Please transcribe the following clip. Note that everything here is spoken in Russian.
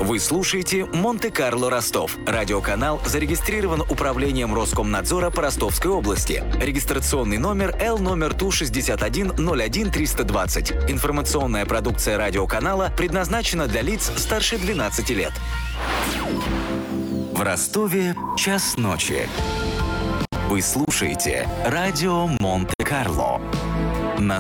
Вы слушаете «Монте-Карло Ростов». Радиоканал зарегистрирован Управлением Роскомнадзора по Ростовской области. Регистрационный номер Л номер Ту-61-01-320. Информационная продукция радиоканала предназначена для лиц старше 12 лет. В Ростове час ночи. Вы слушаете радио Монте-Карло.